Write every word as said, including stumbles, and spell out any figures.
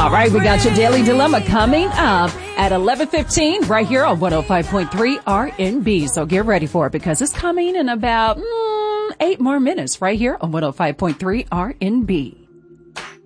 All right, we got your Daily Dilemma coming up at eleven fifteen right here on one oh five point three R and B. So get ready for it because it's coming in about mm, eight more minutes right here on one oh five point three R and B.